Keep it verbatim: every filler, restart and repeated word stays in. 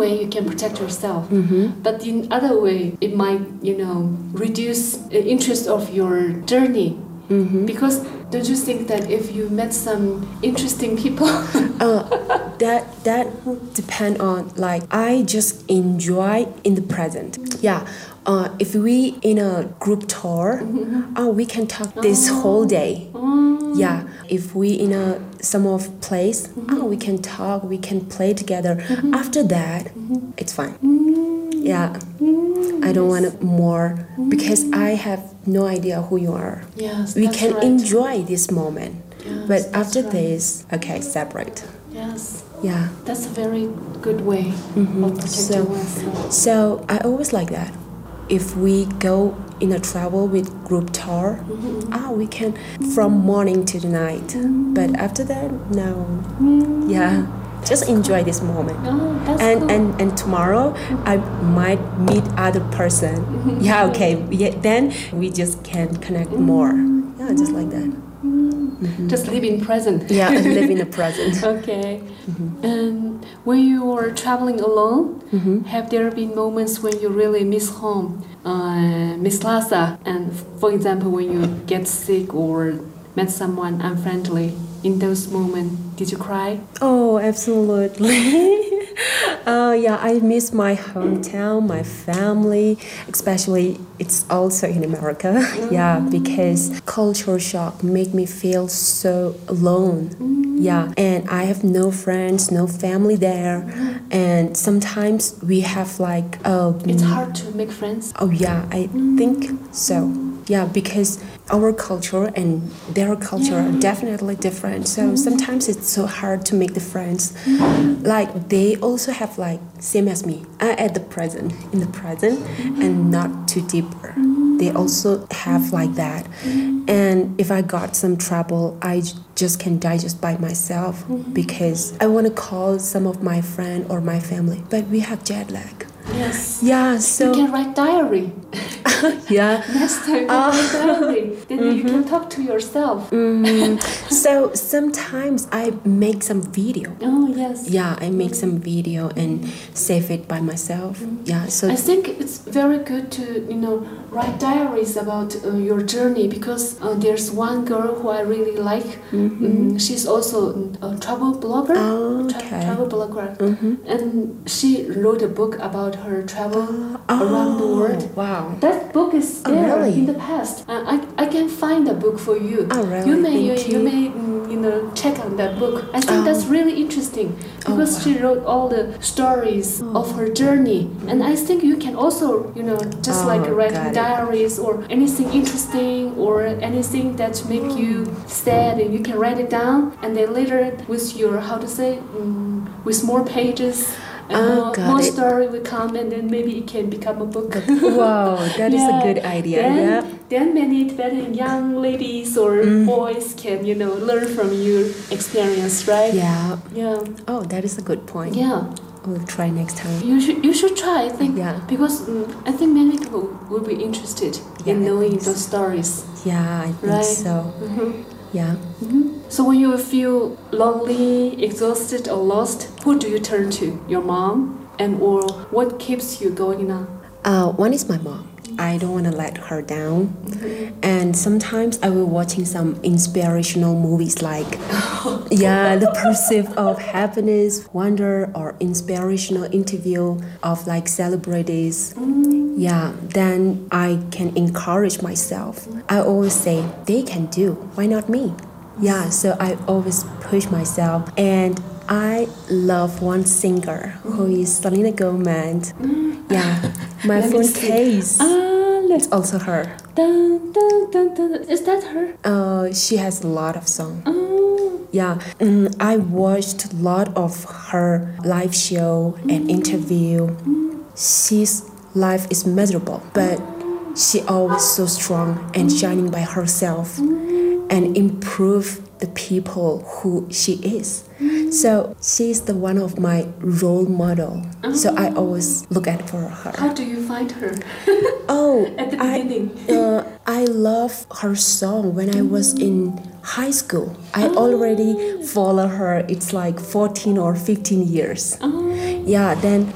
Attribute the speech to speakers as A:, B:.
A: way you can protect yourself,
B: Mm-hmm.
A: but in other way it might, you know, reduce the interest of your journey.
B: Mm-hmm.
A: Because don't you think that if you met some interesting people,
B: Uh, that that depend on like I just enjoy in the present. Yeah. Uh, if we in a group tour, oh, we can talk this whole day. Yeah. If we in a some of place, oh, we can talk, we can play together. After that, it's fine. Yeah. I don't want more because I have no idea who you are.
A: yes,
B: We
A: that's
B: can
A: right.
B: enjoy this moment.
A: Yes,
B: But
A: that's
B: after
A: right.
B: this, okay, separate.
A: Yes,
B: Yeah.
A: that's a very good way of protecting
B: So,
A: oneself.
B: so I always like that. If we go in a travel with group tour, ah, we can from morning to the night. But after that, no. Yeah, just enjoy this moment.
A: Oh, that's
B: And,
A: cool.
B: and and tomorrow I might meet other person. Yeah, okay. Yeah, then we just can connect more. Yeah, just like that.
A: Just live in present.
B: Yeah, and live in the present.
A: Okay. And when you are traveling alone, have there been moments when you really miss home, uh, miss Lhasa? And for example, when you get sick or met someone unfriendly, in those moments, did you cry?
B: Oh, absolutely. uh, yeah, I miss my hometown, my family, especially it's also in America. Yeah, because culture shock make me feel so alone. Yeah, and I have no friends, no family there, and sometimes we have like oh,
A: It's hard to make friends.
B: oh yeah, I think so. Yeah, because our culture and their culture are definitely different. So sometimes it's so hard to make the friends. Like they also have like same as me uh, at the present, in the present, and not too deeper. They also have like that. And if I got some trouble, I j- just can digest by myself because I want to call some of my friend or my family, but we have jet lag.
A: Yes.
B: Yeah, so
A: You can write diary.
B: yeah.
A: Next time you write diary. Then you can talk to yourself.
B: Mm, so sometimes I make some video.
A: Oh, yes.
B: Yeah, I make some video and save it by myself. Yeah, so
A: I think it's very good to, you know, write diaries about uh, your journey because uh, there's one girl who I really like. Mm, she's also a travel blogger.
B: Oh,
A: tra-
B: okay.
A: travel blogger. And she wrote a book about her travel around the world.
B: wow.
A: That book is
B: Oh,
A: there
B: really?
A: in the past. Uh, I, I can find a book for you.
B: Oh, really?
A: You may
B: Thank
A: you,
B: you.
A: may mm, you know check on that book. I think
B: Oh.
A: that's really interesting because
B: wow.
A: she wrote all the stories of her journey, and I think you can also you know just
B: Oh,
A: like
B: got
A: writing
B: it.
A: diaries or anything interesting or anything that make you sad, and you can write it down, and then later with your how to say mm, with more pages. And
B: Oh,
A: more,
B: got
A: more
B: it.
A: story will come, and then maybe it can become a book.
B: Wow, that is
A: Yeah.
B: a good idea.
A: Then,
B: Yeah.
A: then many very young ladies or boys can, you know, learn from your experience, right?
B: Yeah.
A: Yeah.
B: Oh, that is a good point.
A: Yeah.
B: We'll try next time.
A: You should you should try. I think
B: Yeah.
A: because mm, I think many people will be interested
B: Yeah,
A: in
B: I
A: knowing
B: think so.
A: those stories.
B: Yeah, I think
A: Right.
B: so. Yeah.
A: So when you feel lonely, exhausted, or lost, who do you turn to? Your mom, and or what keeps you going on?
B: Uh, one is my mom. I don't want to let her down. And sometimes I will watching some inspirational movies like yeah, The Pursuit of Happiness, Wonder, or inspirational interview of like celebrities. Yeah, then I can encourage myself. I always say they can do. Why not me? Yeah, so I always push myself, and I love one singer who is Selena Gomez. Yeah, my
A: Let me
B: phone
A: see.
B: case.
A: Ah, let's.
B: It's also her.
A: Dun, dun, dun, dun. Is that her?
B: Uh, she has a lot of songs.
A: Oh.
B: Yeah, mm, I watched a lot of her live show and interview. She's life is miserable, but she always so strong and shining by herself and improve the people who she is. So she's the one of my role model. So I always look at for her.
A: How do you find her?
B: Oh,
A: At the
B: I,
A: beginning.
B: uh, I love her song when I was in high school. I already follow her. It's like fourteen or fifteen years.
A: Oh.
B: Yeah, then